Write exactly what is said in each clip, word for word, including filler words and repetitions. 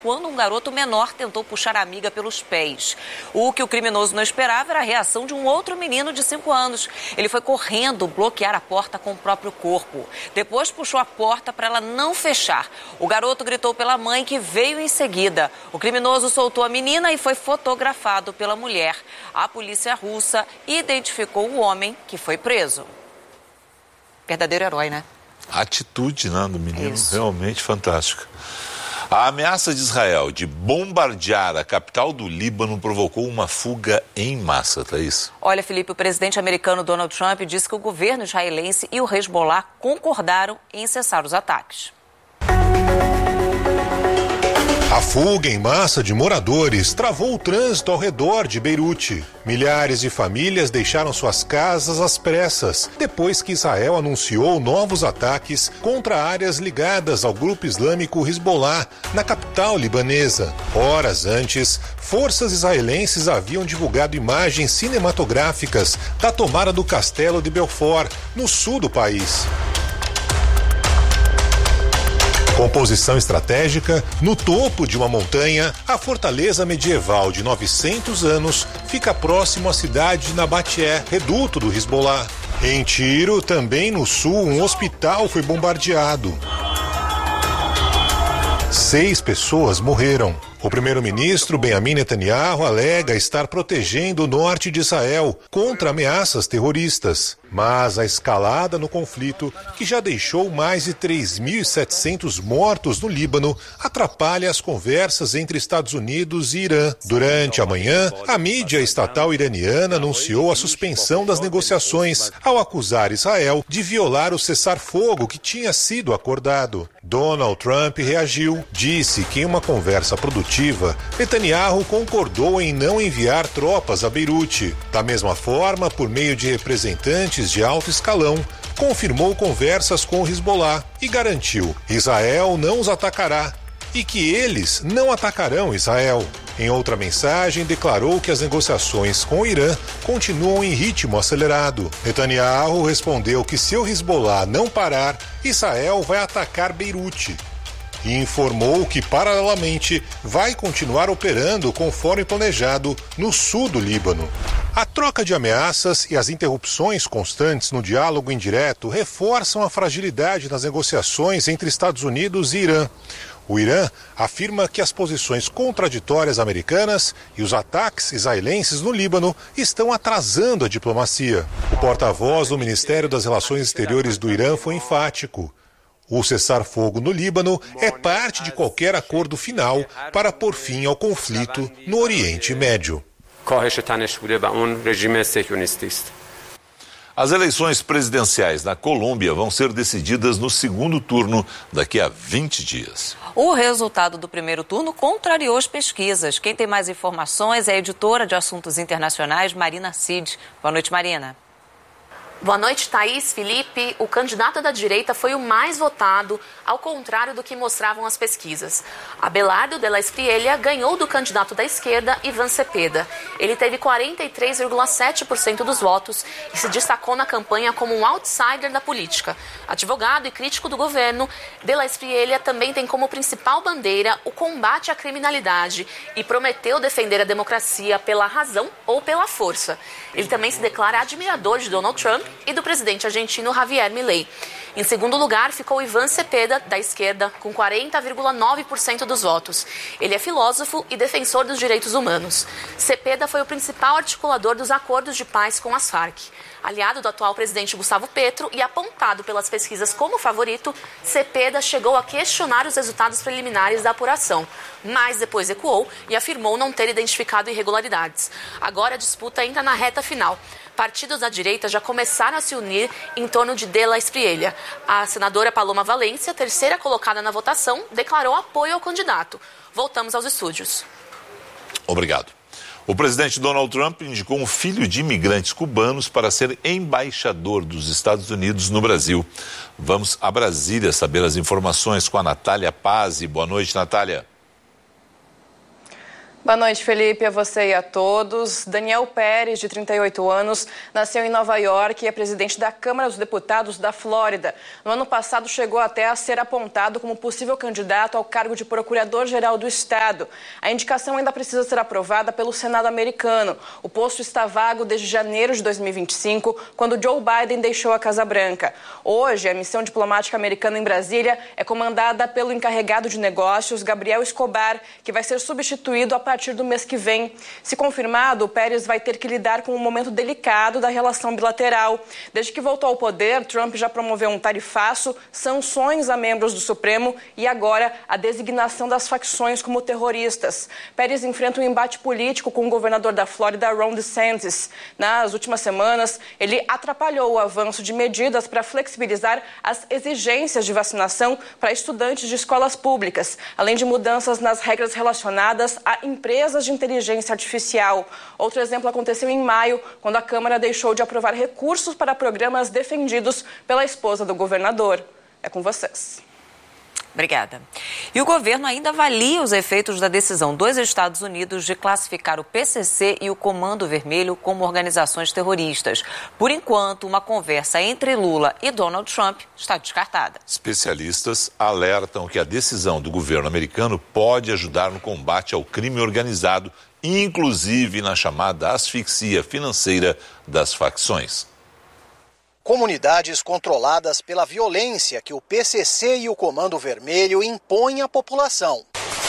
quando um garoto menor tentou puxar a amiga pelos pés. O que o criminoso não esperava era a reação de um outro menino de cinco anos. Ele foi correndo bloquear a porta com o próprio corpo. Depois puxou a porta para ela não fechar. O garoto gritou pela mãe, que veio em seguida. O criminoso soltou a menina e foi fotografado pela mulher. A polícia russa identificou o homem, que foi preso. Verdadeiro herói, né? A atitude, né, do menino, Isso. Realmente fantástica. A ameaça de Israel de bombardear a capital do Líbano provocou uma fuga em massa, Thaís. Olha, Felipe, o presidente americano Donald Trump disse que o governo israelense e o Hezbollah concordaram em cessar os ataques. A fuga em massa de moradores travou o trânsito ao redor de Beirute. Milhares de famílias deixaram suas casas às pressas, depois que Israel anunciou novos ataques contra áreas ligadas ao grupo islâmico Hezbollah, na capital libanesa. Horas antes, forças israelenses haviam divulgado imagens cinematográficas da tomada do castelo de Belfort, no sul do país. Composição estratégica, no topo de uma montanha, a fortaleza medieval de novecentos anos fica próximo à cidade de Nabaté, reduto do Hezbollah. Em Tiro, também no sul, um hospital foi bombardeado. Seis pessoas morreram. O primeiro-ministro Benjamin Netanyahu alega estar protegendo o norte de Israel contra ameaças terroristas. Mas a escalada no conflito, que já deixou mais de três mil e setecentos mortos no Líbano, atrapalha as conversas entre Estados Unidos e Irã. Durante a manhã, a mídia estatal iraniana anunciou a suspensão das negociações, ao acusar Israel de violar o cessar-fogo que tinha sido acordado. Donald Trump reagiu, disse que em uma conversa produtiva, Netanyahu concordou em não enviar tropas a Beirute. Da mesma forma, por meio de representantes de alto escalão, confirmou conversas com o Hezbollah e garantiu: Israel não os atacará e que eles não atacarão Israel. Em outra mensagem, declarou que as negociações com o Irã continuam em ritmo acelerado. Netanyahu respondeu que se o Hezbollah não parar, Israel vai atacar Beirute. E informou que, paralelamente, vai continuar operando conforme planejado no sul do Líbano. A troca de ameaças e as interrupções constantes no diálogo indireto reforçam a fragilidade das negociações entre Estados Unidos e Irã. O Irã afirma que as posições contraditórias americanas e os ataques israelenses no Líbano estão atrasando a diplomacia. O porta-voz do Ministério das Relações Exteriores do Irã foi enfático. O cessar-fogo no Líbano é parte de qualquer acordo final para pôr fim ao conflito no Oriente Médio. As eleições presidenciais na Colômbia vão ser decididas no segundo turno daqui a vinte dias. O resultado do primeiro turno contrariou as pesquisas. Quem tem mais informações é a editora de assuntos internacionais, Marina Cid. Boa noite, Marina. Boa noite, Thaís, Felipe. O candidato da direita foi o mais votado, ao contrário do que mostravam as pesquisas. Abelardo de la Espriella ganhou do candidato da esquerda, Ivan Cepeda. Ele teve quarenta e três vírgula sete por cento dos votos e se destacou na campanha como um outsider da política. Advogado e crítico do governo, de la Espriella também tem como principal bandeira o combate à criminalidade e prometeu defender a democracia pela razão ou pela força. Ele também se declara admirador de Donald Trump e do presidente argentino Javier Milei. Em segundo lugar, ficou Ivan Cepeda, da esquerda, com quarenta vírgula nove por cento dos votos. Ele é filósofo e defensor dos direitos humanos. Cepeda foi o principal articulador dos acordos de paz com as Farc. Aliado do atual presidente Gustavo Petro e apontado pelas pesquisas como favorito, Cepeda chegou a questionar os resultados preliminares da apuração, mas depois recuou e afirmou não ter identificado irregularidades. Agora a disputa entra na reta final. Partidos da direita já começaram a se unir em torno de de la Espriella. A senadora Paloma Valência, terceira colocada na votação, declarou apoio ao candidato. Voltamos aos estúdios. Obrigado. O presidente Donald Trump indicou um filho de imigrantes cubanos para ser embaixador dos Estados Unidos no Brasil. Vamos a Brasília saber as informações com a Natália Pazzi. Boa noite, Natália. Boa noite, Felipe, a você e a todos. Daniel Pérez, de trinta e oito anos, nasceu em Nova York e é presidente da Câmara dos Deputados da Flórida. No ano passado, chegou até a ser apontado como possível candidato ao cargo de procurador-geral do Estado. A indicação ainda precisa ser aprovada pelo Senado americano. O posto está vago desde janeiro de dois mil e vinte e cinco, quando Joe Biden deixou a Casa Branca. Hoje, a missão diplomática americana em Brasília é comandada pelo encarregado de negócios, Gabriel Escobar, que vai ser substituído a a partir do mês que vem. Se confirmado, o Pérez vai ter que lidar com um momento delicado da relação bilateral. Desde que voltou ao poder, Trump já promoveu um tarifaço, sanções a membros do Supremo e agora a designação das facções como terroristas. Pérez enfrenta um embate político com o governador da Flórida, Ron DeSantis. Nas últimas semanas, ele atrapalhou o avanço de medidas para flexibilizar as exigências de vacinação para estudantes de escolas públicas, além de mudanças nas regras relacionadas a empresas de inteligência artificial. Outro exemplo aconteceu em maio, quando a Câmara deixou de aprovar recursos para programas defendidos pela esposa do governador. É com vocês. Obrigada. E o governo ainda avalia os efeitos da decisão dos Estados Unidos de classificar o P C C e o Comando Vermelho como organizações terroristas. Por enquanto, uma conversa entre Lula e Donald Trump está descartada. Especialistas alertam que a decisão do governo americano pode ajudar no combate ao crime organizado, inclusive na chamada asfixia financeira das facções. Comunidades controladas pela violência que o P C C e o Comando Vermelho impõem à população.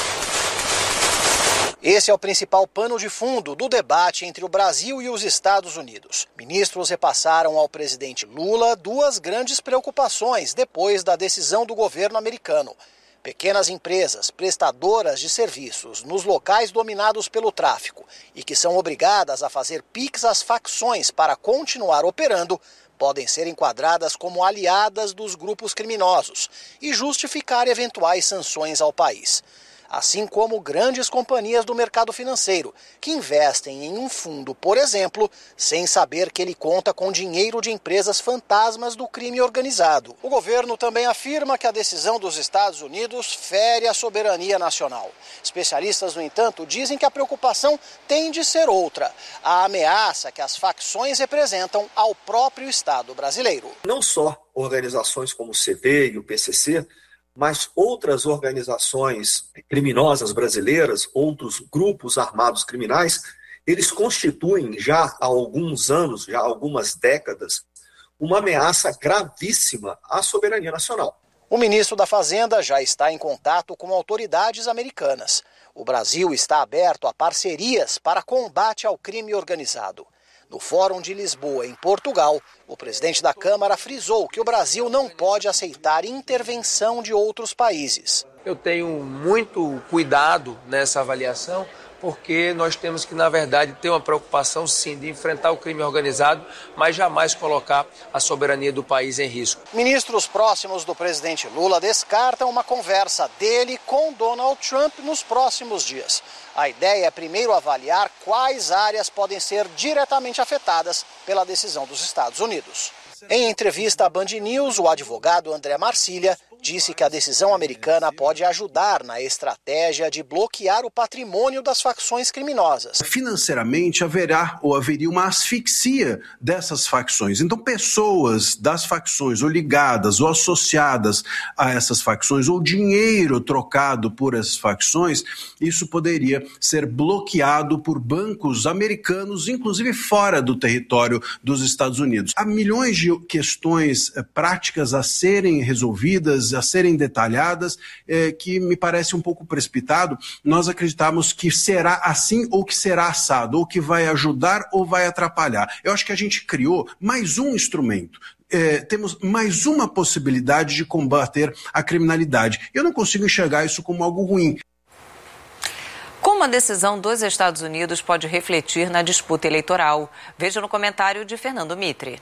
Esse é o principal pano de fundo do debate entre o Brasil e os Estados Unidos. Ministros repassaram ao presidente Lula duas grandes preocupações depois da decisão do governo americano. Pequenas empresas prestadoras de serviços nos locais dominados pelo tráfico e que são obrigadas a fazer pix às facções para continuar operando podem ser enquadradas como aliadas dos grupos criminosos e justificar eventuais sanções ao país. Assim como grandes companhias do mercado financeiro, que investem em um fundo, por exemplo, sem saber que ele conta com dinheiro de empresas fantasmas do crime organizado. O governo também afirma que a decisão dos Estados Unidos fere a soberania nacional. Especialistas, no entanto, dizem que a preocupação tem de ser outra: a ameaça que as facções representam ao próprio Estado brasileiro. Não só organizações como o C D e o P C C, mas outras organizações criminosas brasileiras, outros grupos armados criminais, eles constituem já há alguns anos, já há algumas décadas, uma ameaça gravíssima à soberania nacional. O ministro da Fazenda já está em contato com autoridades americanas. O Brasil está aberto a parcerias para combate ao crime organizado. No Fórum de Lisboa, em Portugal, o presidente da Câmara frisou que o Brasil não pode aceitar intervenção de outros países. Eu tenho muito cuidado nessa avaliação, porque nós temos que, na verdade, ter uma preocupação, sim, de enfrentar o crime organizado, mas jamais colocar a soberania do país em risco. Ministros próximos do presidente Lula descartam uma conversa dele com Donald Trump nos próximos dias. A ideia é primeiro avaliar quais áreas podem ser diretamente afetadas pela decisão dos Estados Unidos. Em entrevista à Band News, o advogado André Marcília disse que a decisão americana pode ajudar na estratégia de bloquear o patrimônio das facções criminosas. Financeiramente haverá ou haveria uma asfixia dessas facções. Então, pessoas das facções ou ligadas ou associadas a essas facções, ou dinheiro trocado por essas facções, isso poderia ser bloqueado por bancos americanos, inclusive fora do território dos Estados Unidos. Há milhões de questões práticas a serem resolvidas, a serem detalhadas, eh, que me parece um pouco precipitado. Nós acreditamos que será assim ou que será assado, ou que vai ajudar ou vai atrapalhar. Eu acho que a gente criou mais um instrumento. Eh, temos mais uma possibilidade de combater a criminalidade. Eu não consigo enxergar isso como algo ruim. Como a decisão dos Estados Unidos pode refletir na disputa eleitoral? Veja no comentário de Fernando Mitre.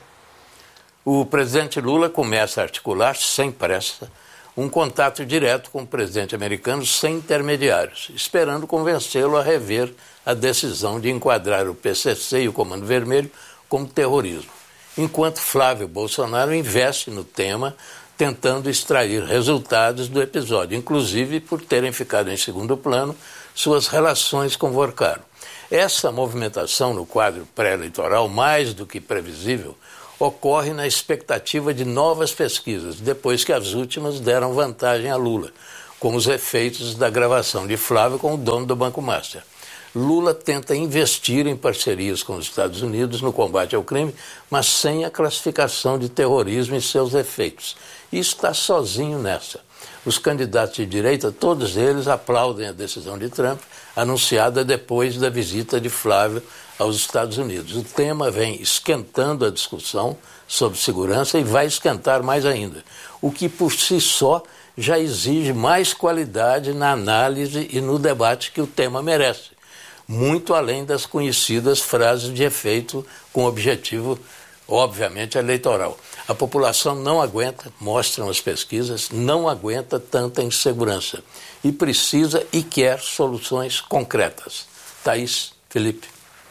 O presidente Lula começa a articular, sem pressa, um contato direto com o presidente americano sem intermediários, esperando convencê-lo a rever a decisão de enquadrar o P C C e o Comando Vermelho como terrorismo, enquanto Flávio Bolsonaro investe no tema, tentando extrair resultados do episódio, inclusive por terem ficado em segundo plano suas relações com Vorcaro. Essa movimentação no quadro pré-eleitoral, mais do que previsível, ocorre na expectativa de novas pesquisas, depois que as últimas deram vantagem a Lula, como os efeitos da gravação de Flávio com o dono do Banco Master. Lula tenta investir em parcerias com os Estados Unidos no combate ao crime, mas sem a classificação de terrorismo e seus efeitos. E está sozinho nessa. Os candidatos de direita, todos eles aplaudem a decisão de Trump, anunciada depois da visita de Flávio aos Estados Unidos. O tema vem esquentando a discussão sobre segurança e vai esquentar mais ainda, o que por si só já exige mais qualidade na análise e no debate que o tema merece, muito além das conhecidas frases de efeito com objetivo, obviamente, eleitoral. A população não aguenta, mostram as pesquisas, não aguenta tanta insegurança e precisa e quer soluções concretas. Thaís, Felipe.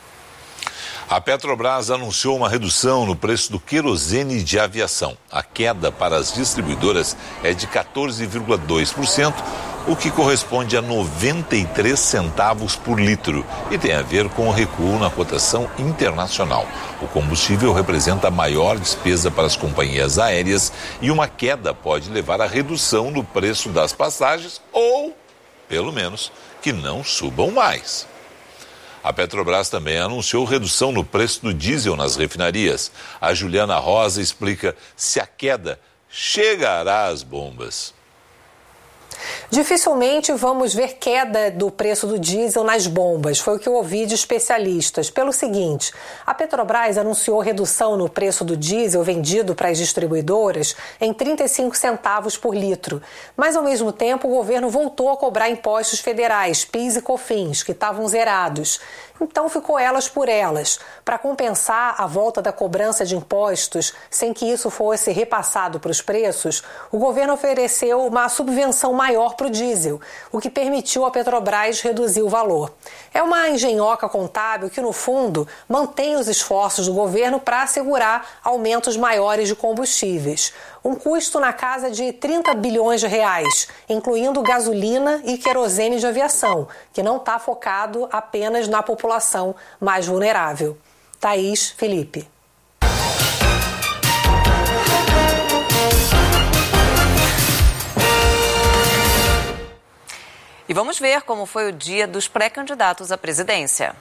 A Petrobras anunciou uma redução no preço do querosene de aviação. A queda para as distribuidoras é de quatorze vírgula dois por cento, o que corresponde a noventa e três centavos por litro e tem a ver com o recuo na cotação internacional. O combustível representa a maior despesa para as companhias aéreas e uma queda pode levar à redução no preço das passagens ou, pelo menos, que não subam mais. A Petrobras também anunciou redução no preço do diesel nas refinarias. A Juliana Rosa explica se a queda chegará às bombas. Dificilmente vamos ver queda do preço do diesel nas bombas, foi o que eu ouvi de especialistas. Pelo seguinte, a Petrobras anunciou redução no preço do diesel vendido para as distribuidoras em trinta e cinco centavos por litro. Mas, ao mesmo tempo, o governo voltou a cobrar impostos federais, PIS e COFINS, que estavam zerados. Então ficou elas por elas. Para compensar a volta da cobrança de impostos, sem que isso fosse repassado para os preços, o governo ofereceu uma subvenção maior para o diesel, o que permitiu à Petrobras reduzir o valor. É uma engenhoca contábil que, no fundo, mantém os esforços do governo para assegurar aumentos maiores de combustíveis. Um custo na casa de trinta bilhões de reais, incluindo gasolina e querosene de aviação, que não está focado apenas na população mais vulnerável. Thaís, Felipe. E vamos ver como foi o dia dos pré-candidatos à presidência.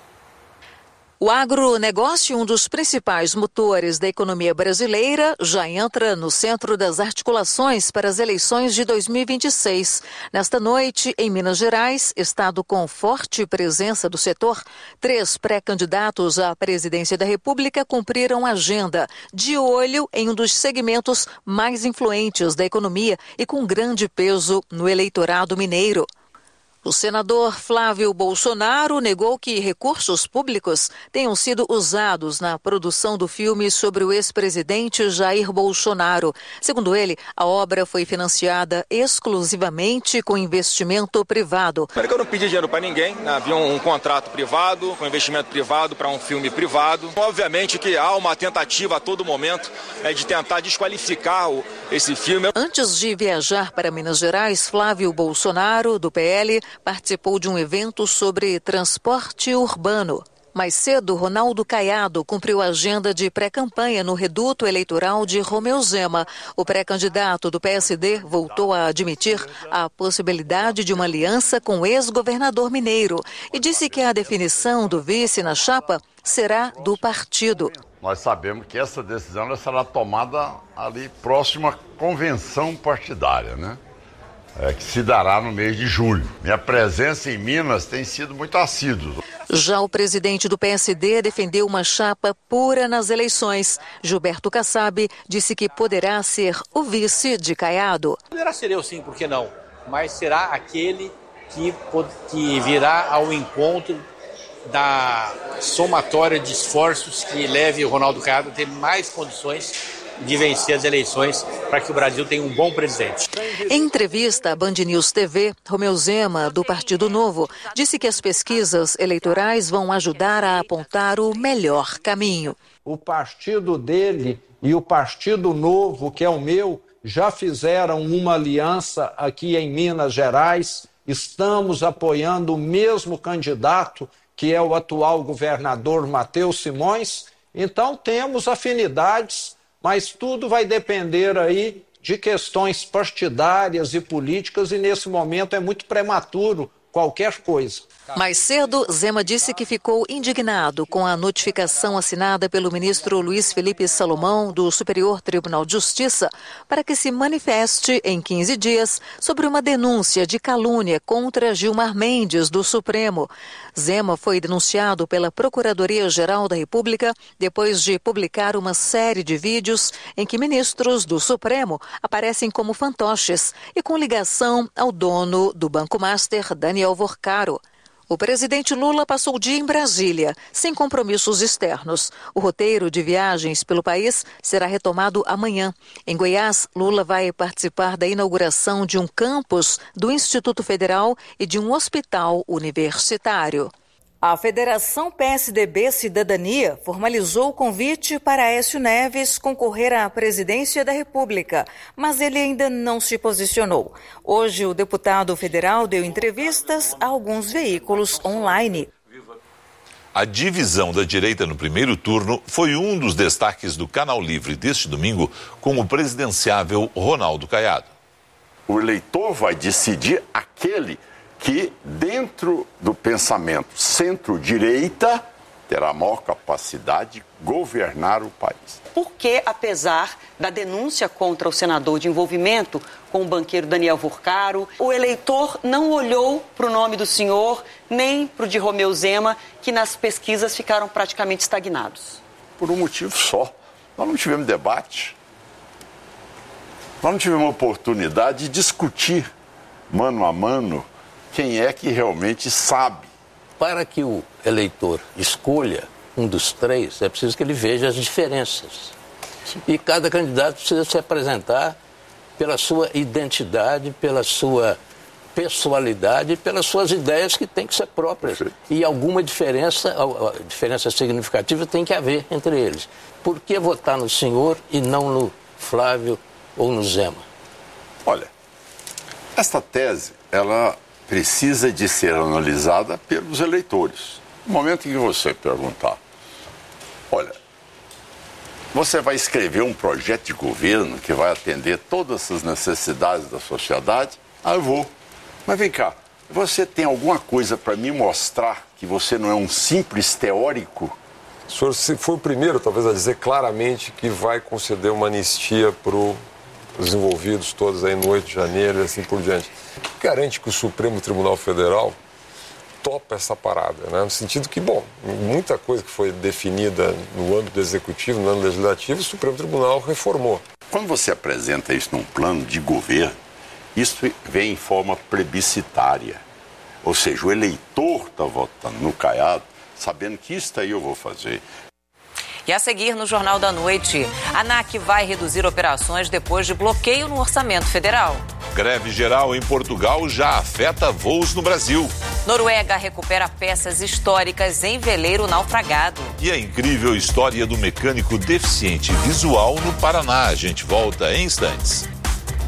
O agronegócio, um dos principais motores da economia brasileira, já entra no centro das articulações para as eleições de dois mil e vinte e seis. Nesta noite, em Minas Gerais, estado com forte presença do setor, três pré-candidatos à presidência da República cumpriram agenda, de olho em um dos segmentos mais influentes da economia e com grande peso no eleitorado mineiro. O senador Flávio Bolsonaro negou que recursos públicos tenham sido usados na produção do filme sobre o ex-presidente Jair Bolsonaro. Segundo ele, a obra foi financiada exclusivamente com investimento privado. Eu não pedi dinheiro para ninguém, né? Havia um, um contrato privado, com investimento privado para um filme privado. Obviamente que há uma tentativa a todo momento é, de tentar desqualificar o, esse filme. Antes de viajar para Minas Gerais, Flávio Bolsonaro, do P L, participou de um evento sobre transporte urbano. Mais cedo, Ronaldo Caiado cumpriu a agenda de pré-campanha no reduto eleitoral de Romeu Zema. O pré-candidato do P S D voltou a admitir a possibilidade de uma aliança com o ex-governador mineiro e disse que a definição do vice na chapa será do partido. Nós sabemos que essa decisão será tomada ali próxima à convenção partidária, né? É, que se dará no mês de julho. Minha presença em Minas tem sido muito assídua. Já o presidente do P S D defendeu uma chapa pura nas eleições. Gilberto Kassab disse que poderá ser o vice de Caiado. Poderá ser eu sim, por que não? Mas será aquele que, que virá ao encontro da somatória de esforços que leve o Ronaldo Caiado a ter mais condições de vencer as eleições para que o Brasil tenha um bom presidente. Em entrevista à Band News T V, Romeu Zema, do Partido Novo, disse que as pesquisas eleitorais vão ajudar a apontar o melhor caminho. O partido dele e o Partido Novo, que é o meu, já fizeram uma aliança aqui em Minas Gerais, estamos apoiando o mesmo candidato, que é o atual governador Matheus Simões. Então temos afinidades, mas tudo vai depender aí de questões partidárias e políticas, e nesse momento é muito prematuro qualquer coisa. Mais cedo, Zema disse que ficou indignado com a notificação assinada pelo ministro Luiz Felipe Salomão do Superior Tribunal de Justiça para que se manifeste em quinze dias sobre uma denúncia de calúnia contra Gilmar Mendes do Supremo. Zema foi denunciado pela Procuradoria-Geral da República depois de publicar uma série de vídeos em que ministros do Supremo aparecem como fantoches e com ligação ao dono do Banco Master, Daniel Vorcaro. O presidente Lula passou o dia em Brasília, sem compromissos externos. O roteiro de viagens pelo país será retomado amanhã. Em Goiás, Lula vai participar da inauguração de um campus do Instituto Federal e de um hospital universitário. A Federação P S D B Cidadania formalizou o convite para Aécio Neves concorrer à presidência da República, mas ele ainda não se posicionou. Hoje, o deputado federal deu entrevistas a alguns veículos online. A divisão da direita no primeiro turno foi um dos destaques do Canal Livre deste domingo com o presidenciável Ronaldo Caiado. O eleitor vai decidir aquele que, dentro do pensamento centro-direita, terá maior capacidade de governar o país. Por que, apesar da denúncia contra o senador de envolvimento com o banqueiro Daniel Vorcaro, o eleitor não olhou para o nome do senhor, nem para o de Romeu Zema, que nas pesquisas ficaram praticamente estagnados? Por um motivo só. Nós não tivemos debate. Nós não tivemos oportunidade de discutir, mano a mano, quem é que realmente sabe. Para que o eleitor escolha um dos três, é preciso que ele veja as diferenças. E cada candidato precisa se apresentar pela sua identidade, pela sua pessoalidade, pelas suas ideias que têm que ser próprias. E alguma diferença, diferença significativa tem que haver entre eles. Por que votar no senhor e não no Flávio ou no Zema? Olha, esta tese, ela precisa de ser analisada pelos eleitores. No momento em que você perguntar, olha, você vai escrever um projeto de governo que vai atender todas essas necessidades da sociedade? Ah, eu vou. Mas vem cá, você tem alguma coisa para me mostrar que você não é um simples teórico? O senhor foi o primeiro, talvez, a dizer claramente que vai conceder uma anistia para os envolvidos todos aí no oito de janeiro e assim por diante. O que garante que o Supremo Tribunal Federal topa essa parada, né? No sentido que, bom, muita coisa que foi definida no âmbito executivo, no âmbito legislativo, o Supremo Tribunal reformou. Quando você apresenta isso num plano de governo, isso vem em forma plebiscitária. Ou seja, o eleitor está votando no Caiado, sabendo que isso aí eu vou fazer. E a seguir, no Jornal da Noite, a ANAC vai reduzir operações depois de bloqueio no orçamento federal. Greve geral em Portugal já afeta voos no Brasil. Noruega recupera peças históricas em veleiro naufragado. E a incrível história do mecânico deficiente visual no Paraná. A gente volta em instantes.